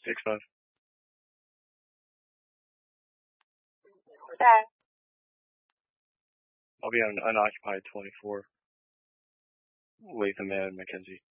6-5. Okay. I'll be on unoccupied 24. Latham and Mackenzie.